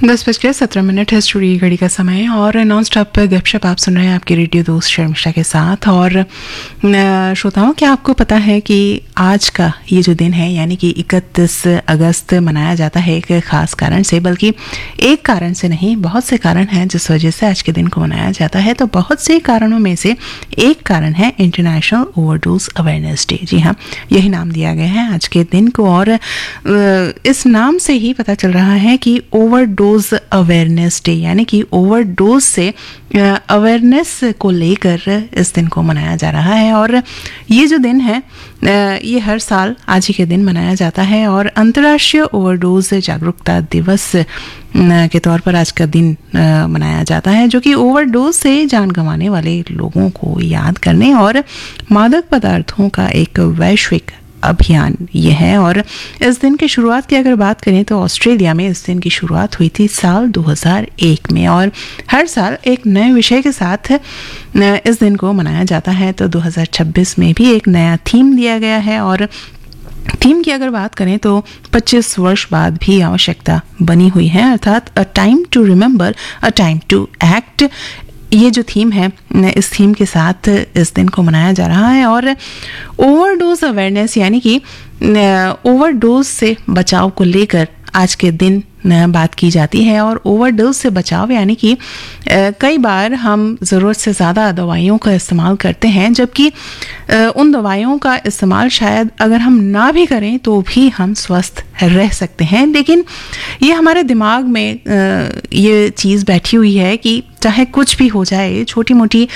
10:17 है स्टूडियो घड़ी का समय और नॉन स्टॉप गपशप आप सुन रहे हैं आपके रेडियो दोस्त शर्मिष्ठा के साथ। और श्रोताओं, क्या आपको पता है कि आज का ये जो दिन है यानी कि 31 अगस्त मनाया जाता है एक ख़ास कारण से, बल्कि एक कारण से नहीं, बहुत से कारण हैं जिस वजह से आज के दिन को मनाया जाता है। तो बहुत से कारणों में से एक कारण है इंटरनेशनल ओवरडोज अवेयरनेस डे। जी हाँ, यही नाम दिया गया है आज के दिन को और इस नाम से ही पता चल रहा है कि ओवरडोज अवेयरनेस डे यानी कि ओवरडोज से अवेयरनेस को लेकर इस दिन को मनाया जा रहा है। और ये जो दिन है ये हर साल आज ही के दिन मनाया जाता है और अंतर्राष्ट्रीय ओवरडोज जागरूकता दिवस के तौर पर आज का दिन मनाया जाता है, जो कि ओवरडोज से जान गंवाने वाले लोगों को याद करने और मादक पदार्थों का एक वैश्विक अभियान ये है। और इस दिन की शुरुआत की अगर बात करें तो ऑस्ट्रेलिया में इस दिन की शुरुआत हुई थी साल 2001 में और हर साल एक नए विषय के साथ इस दिन को मनाया जाता है। तो 2026 में भी एक नया थीम दिया गया है और थीम की अगर बात करें तो 25 वर्ष बाद भी आवश्यकता बनी हुई है, अर्थात a time to remember, a time to act. ये जो थीम है, इस थीम के साथ इस दिन को मनाया जा रहा है। और ओवरडोज अवेयरनेस यानी कि ओवरडोज से बचाव को लेकर आज के दिन बात की जाती है। और ओवरडोज से बचाव यानी कि कई बार हम ज़रूरत से ज़्यादा दवाइयों का इस्तेमाल करते हैं, जबकि उन दवाइयों का इस्तेमाल शायद अगर हम ना भी करें तो भी हम स्वस्थ रह सकते हैं। लेकिन ये हमारे दिमाग में ये चीज़ बैठी हुई है कि चाहे कुछ भी हो जाए, छोटी मोटी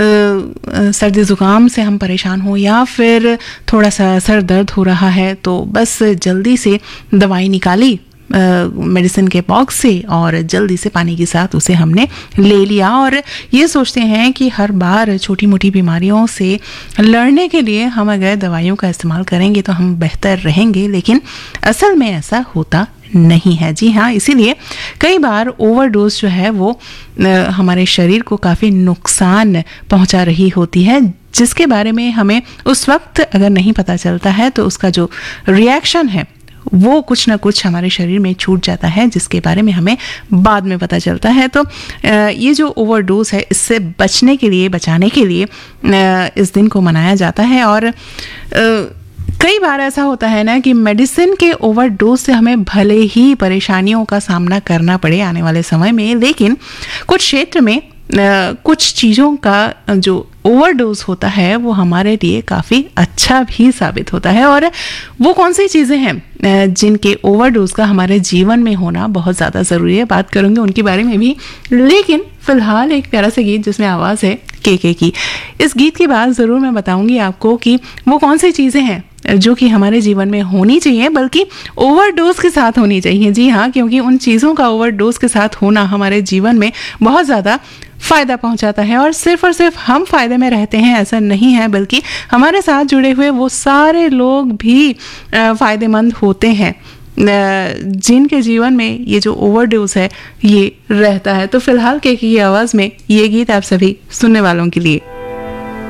सर्दी ज़ुकाम से हम परेशान हो या फिर थोड़ा सा सर दर्द हो रहा है तो बस जल्दी से दवाई निकाली मेडिसिन के बॉक्स से और जल्दी से पानी के साथ उसे हमने ले लिया और ये सोचते हैं कि हर बार छोटी मोटी बीमारियों से लड़ने के लिए हम अगर दवाइयों का इस्तेमाल करेंगे तो हम बेहतर रहेंगे, लेकिन असल में ऐसा होता नहीं है। जी हाँ, इसीलिए कई बार ओवरडोज जो है वो हमारे शरीर को काफ़ी नुकसान पहुंचा रही होती है, जिसके बारे में हमें उस वक्त अगर नहीं पता चलता है तो उसका जो रिएक्शन है वो कुछ ना कुछ हमारे शरीर में छूट जाता है, जिसके बारे में हमें बाद में पता चलता है। तो ये जो ओवरडोज है इससे बचने के लिए, बचाने के लिए इस दिन को मनाया जाता है। और कई बार ऐसा होता है ना कि मेडिसिन के ओवरडोज से हमें भले ही परेशानियों का सामना करना पड़े आने वाले समय में, लेकिन कुछ क्षेत्र में कुछ चीज़ों का जो ओवरडोज होता है वो हमारे लिए काफ़ी अच्छा भी साबित होता है। और वो कौन सी चीज़ें हैं जिनके ओवरडोज का हमारे जीवन में होना बहुत ज़्यादा ज़रूरी है, बात करूँगी उनके बारे में भी। लेकिन फ़िलहाल एक प्यारा सा गीत जिसमें आवाज़ है के की, इस गीत के बाद ज़रूर मैं बताऊँगी आपको कि वो कौन सी चीज़ें हैं जो कि हमारे जीवन में होनी चाहिए, बल्कि ओवरडोज के साथ होनी चाहिए। जी हाँ, क्योंकि उन चीज़ों का ओवरडोज के साथ होना हमारे जीवन में बहुत ज़्यादा फ़ायदा पहुंचाता है। और सिर्फ हम फ़ायदे में रहते हैं ऐसा नहीं है, बल्कि हमारे साथ जुड़े हुए वो सारे लोग भी फ़ायदेमंद होते हैं जिनके जीवन में ये जो ओवरडोज है ये रहता है। तो फिलहाल के की आवाज़ में ये गीत आप सभी सुनने वालों के लिए।